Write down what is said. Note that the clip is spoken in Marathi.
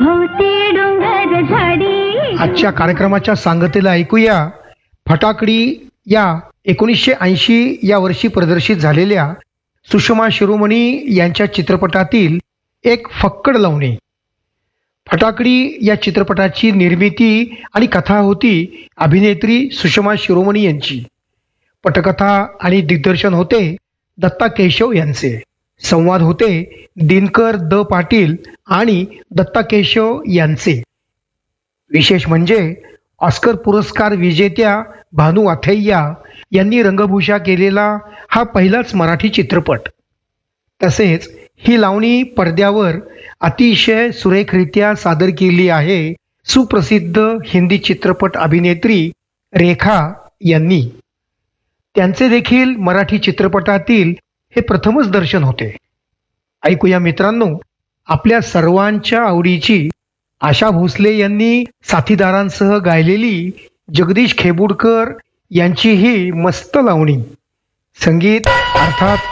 भोवती डोंगर झाडी. आजच्या कार्यक्रमाच्या सांगतेला ऐकूया फटाकडी या 1980 या वर्षी प्रदर्शित झालेल्या सुषमा शिरोमणी यांच्या चित्रपटातील एक फक्कड लावणी. फटाकडी या चित्रपटाची निर्मिती आणि कथा होती अभिनेत्री सुषमा शिरोमणी यांची. पटकथा आणि दिग्दर्शन होते दत्ता केशव यांचे. संवाद होते दिनकर द पाटील आणि दत्ता केशव यांचे. विशेष म्हणजे ऑस्कर पुरस्कार विजेत्या भानू अथय्या यांनी रंगभूषा केलेला हा पहिलाच मराठी चित्रपट. तसेच ही लावणी पडद्यावर अतिशय सुरेखरित्या सादर केली आहे सुप्रसिद्ध हिंदी चित्रपट अभिनेत्री रेखा यांनी. त्यांचे देखील मराठी चित्रपटातील हे प्रथमच दर्शन होते. ऐकूया मित्रांनो आपल्या सर्वांच्या आवडीची आशा भोसले यांनी साथीदारांसह गायलेली जगदीश खेबुडकर यांची ही मस्त लावणी. संगीत अर्थात